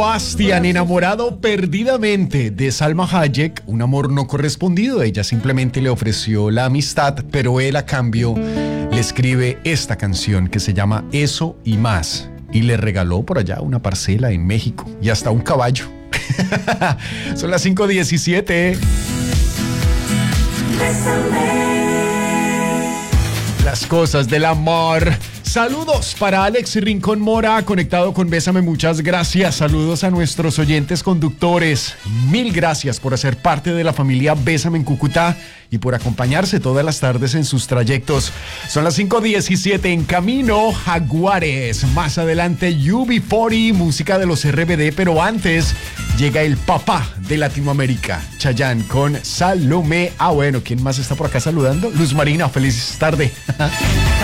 Bastian, enamorado perdidamente de Salma Hayek, un amor no correspondido. Ella simplemente le ofreció la amistad, pero él a cambio le escribe esta canción que se llama Eso y Más. Y le regaló por allá una parcela en México y hasta un caballo. Son las 5:17. Las cosas del amor. Saludos para Alex Rincón Mora, conectado con Bésame, muchas gracias. Saludos a nuestros oyentes conductores. Mil gracias por hacer parte de la familia Bésame en Cúcuta y por acompañarse todas las tardes en sus trayectos. Son las 5:17 en camino, Jaguares. Más adelante, UB40, música de los RBD, pero antes llega el papá de Latinoamérica, Chayanne, con Salomé. Bueno, ¿quién más está por acá saludando? Luz Marina, feliz tarde.